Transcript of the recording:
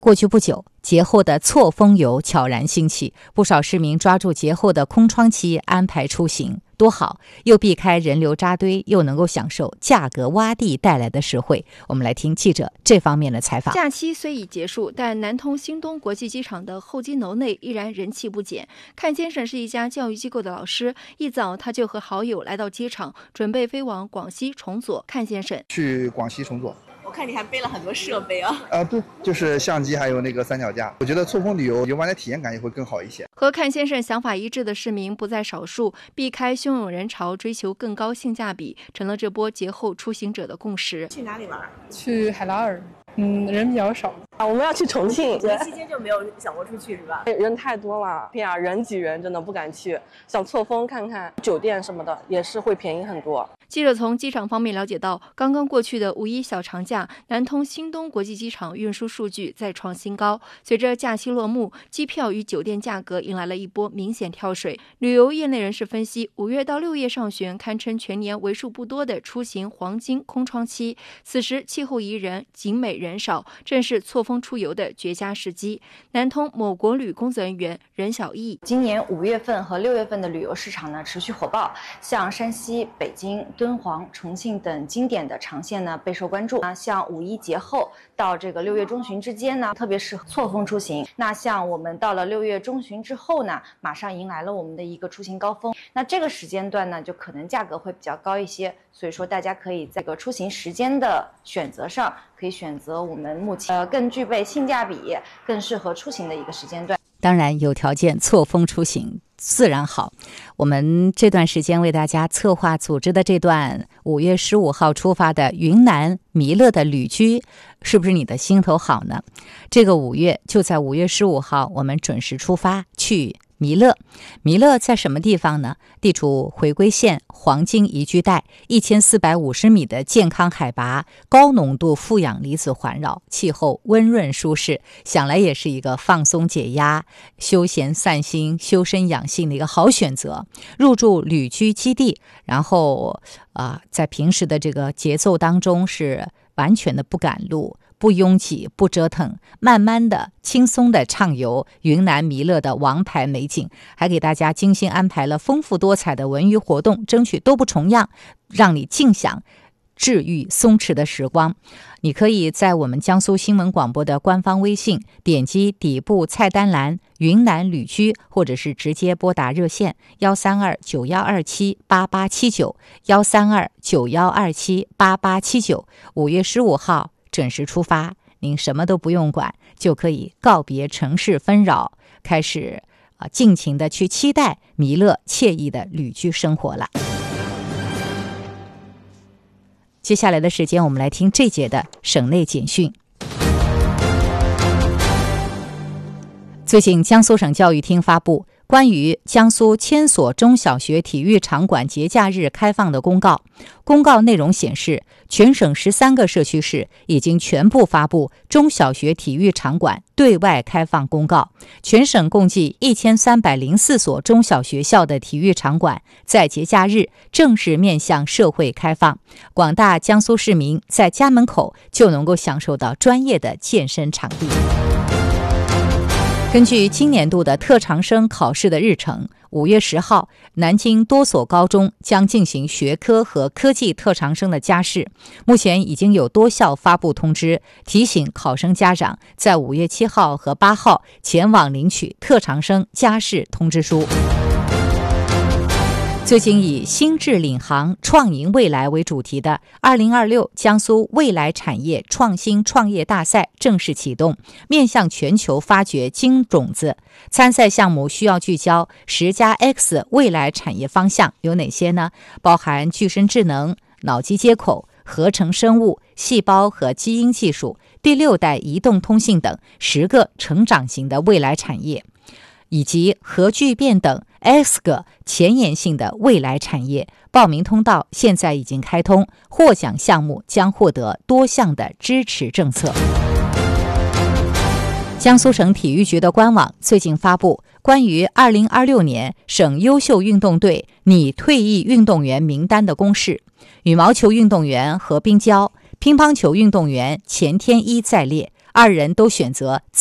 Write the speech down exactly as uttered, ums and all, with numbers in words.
过去不久，节后的错峰游悄然兴起，不少市民抓住节后的空窗期安排出行，多好，又避开人流扎堆，又能够享受价格洼地带来的实惠。我们来听记者这方面的采访。 假期虽已结束，但南通新东国际机场的候机楼内依然人气不减。阚先生是一家教育机构的老师，一早他就和好友来到机场，准备飞往广西崇左。阚先生去广西崇左。 我看你还背了很多设备啊！ 啊，对，就是相机还有那个三脚架。我觉得错峰旅游游玩的体验感也会更好一些。 和阚先生想法一致的市民不在少数，避开汹涌人潮，追求更高性价比，成了这波节后出行者的共识。 去哪里玩？ 去海拉尔。嗯，人比较少啊。我们要去重庆， 这期间就没有想过出去是吧？ 人太多了，天啊，人挤人，真的不敢去。想错峰看看酒店什么的，也是会便宜很多。 记者从机场方面了解到，刚刚过去的五一小长假，南通新东国际机场运输数据再创新高。随着假期落幕，机票与酒店价格迎来了一波明显跳水。旅游业内人士分析，五月到六月上旬堪称全年为数不多的出行黄金空窗期，此时气候宜人，景美人少，正是错峰出游的绝佳时机。南通某国旅工作人员任小艺， 今年五月份和六月份的旅游市场呢持续火爆，像山西、北京、敦煌、重庆等经典的长线呢备受关注。那像五一节后到这个六月中旬之间呢，特别是错峰出行。那像我们到了六月中旬之后呢，马上迎来了我们的一个出行高峰。那这个时间段呢，就可能价格会比较高一些，所以说大家可以在这个出行时间的选择上，可以选择我们目前呃更具备性价比、更适合出行的一个时间段。 当然，有条件错峰出行自然好。我们这段时间为大家策划组织的这段五月十五号出发的云南弥勒的旅居，是不是你的心头好呢？这个五月就在五月十五号，我们准时出发去弥勒。弥勒在什么地方呢？地处回归县黄金宜居带，一千四百五十米的健康海拔，高浓度负氧离子环绕，气候温润舒适，想来也是一个放松解压、休闲散心、修身养性的一个好选择。入住旅居基地，然后啊、呃，在平时的这个节奏当中是完全的不赶路，不拥挤，不折腾，慢慢的轻松的畅游云南弥勒的王牌美景，还给大家精心安排了丰富多彩的文娱活动，争取都不重样，让你尽享治愈松弛的时光。你可以在我们江苏新闻广播的官方微信点击底部菜单栏云南旅居，或者是直接拨打热线幺三二九幺二七八八七九幺三二九幺二七八八七九。五月十五号准时出发，您什么都不用管，就可以告别城市纷扰，开始啊尽情的去期待弥勒惬意的旅居生活了。接下来的时间，我们来听这节的省内简讯。最近，江苏省教育厅发布关于江苏千所中小学体育场馆节假日开放的公告。公告内容显示，全省十三个社区市已经全部发布中小学体育场馆对外开放公告。全省共计一千三百零四所中小学校的体育场馆在节假日正式面向社会开放，广大江苏市民在家门口就能够享受到专业的健身场地。根据今年度的特长生考试的日程，五月十号，南京多所高中将进行学科和科技特长生的加试。目前已经有多校发布通知，提醒考生家长在五月七号和八号前往领取特长生加试通知书。最近以心智领航创赢未来为主题的二零二六江苏未来产业创新创业大赛正式启动，面向全球发掘金种子。参赛项目需要聚焦十加 X 未来产业方向有哪些呢？包含具身智能、脑机接口、合成生物、细胞和基因技术、第六代移动通信等十个成长型的未来产业，以及核聚变等 X 个前沿性的未来产业。报名通道现在已经开通，获奖项目将获得多项的支持政策。江苏省体育局的官网最近发布关于二零二六年省优秀运动队拟退役运动员名单的公示，羽毛球运动员何冰娇、乒乓球运动员钱天一在列。 二人都选择